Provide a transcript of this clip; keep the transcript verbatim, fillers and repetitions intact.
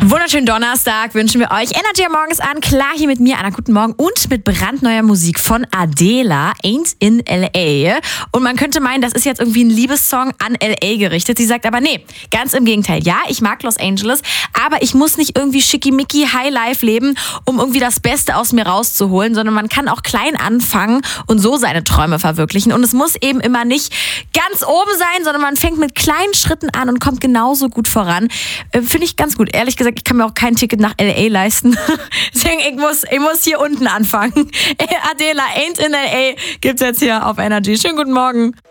Wunderschönen Donnerstag wünschen wir euch. Energy am Morgens an. Klar hier mit mir, Anna, guten Morgen. Und mit brandneuer Musik von Adela, Ain't in L A. Und man könnte meinen, das ist jetzt irgendwie ein Liebessong an L A gerichtet. Sie sagt aber nee, ganz im Gegenteil. Ja, ich mag Los Angeles, aber ich muss nicht irgendwie schickimicki Highlife leben, um irgendwie das Beste aus mir rauszuholen, sondern man kann auch klein anfangen und so seine Träume verwirklichen. Und es muss eben immer nicht ganz oben sein, sondern man fängt mit kleinen Schritten an und kommt genauso gut voran. Äh, Finde ich ganz gut. Ehrlich gesagt, ich kann mir auch kein Ticket nach L A leisten. Deswegen, ich muss, ich muss hier unten anfangen. Adela, Ain't in L A gibt's jetzt hier auf Energy. Schönen guten Morgen.